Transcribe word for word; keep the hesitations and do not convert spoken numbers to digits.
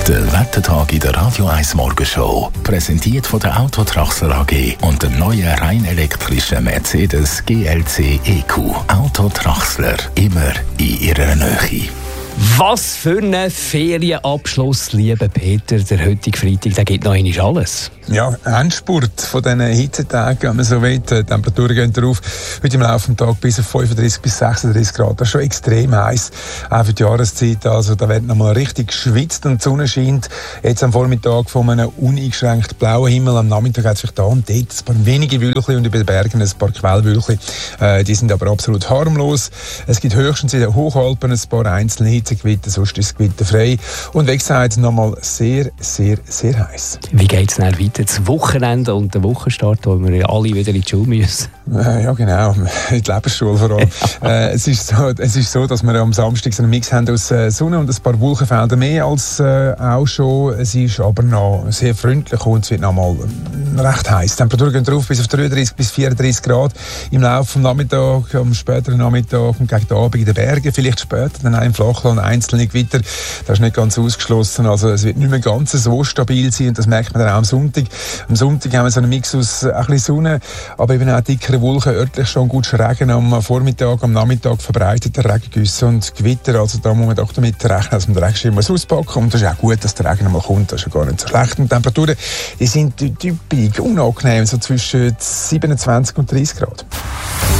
Der Wettertag in der Radio eins Morgenshow. Präsentiert von der Autotraxler A G und dem neuen rein elektrischen Mercedes G L C E Q. Autotraxler. Immer in ihrer Nähe. Was für ein Ferienabschluss, lieber Peter. Der heutige Freitag, der gibt noch einmal alles. Ja, Endspurt von diesen Hitzetagen, wenn man so will. Die Temperaturen gehen drauf. Heute im Laufe des Tages bis auf fünfunddreißig bis sechsunddreißig Grad. Das ist schon extrem heiß, auch für die Jahreszeit. Also da wird noch mal richtig geschwitzt und die Sonne scheint. Jetzt am Vormittag von einem uneingeschränkt blauen Himmel. Am Nachmittag hat es sich da und dort ein paar wenige Wölkchen und über den Bergen ein paar Quellwölkchen. Äh, die sind aber absolut harmlos. Es gibt höchstens in den Hochalpen ein paar einzelne Hitzegewitter, sonst ist das Gewitter frei. Und wie gesagt, noch mal sehr, sehr, sehr heiß. Wie geht es dann weiter? Das Wochenende und der Wochenstart, wo wir alle wieder in die Schule müssen. Äh, ja, genau. In die Lebensschule vor allem. äh, es, ist so, es ist so, dass wir am Samstag so einen Mix haben aus äh, Sonne und ein paar Wolkenfelder mehr als äh, auch schon. Es ist aber noch sehr freundlich und es wird noch mal recht heiß. Die Temperaturen gehen drauf bis auf dreiunddreißig bis vierunddreißig Grad im Laufe des Nachmittags, am späteren Nachmittag und gegen den Abend in den Bergen. Vielleicht später dann auch im Flachland einzelne Gewitter. Das ist nicht ganz ausgeschlossen. Also es wird nicht mehr ganz so stabil sein und das merkt man dann auch am Sonntag. Am Sonntag haben wir so einen Mix aus ein bisschen Sonne, aber eben auch dickere Wolken, örtlich schon gut Regen am Vormittag, am Nachmittag verbreitete Regengüsse und Gewitter. Also da muss man doch damit rechnen, dass man den Regenschirm muss auspacken. Und das ist auch gut, dass der Regen einmal kommt. Das ist ja gar nicht so schlecht. Und die Temperaturen, die sind typisch unangenehm, so zwischen siebenundzwanzig und dreißig Grad.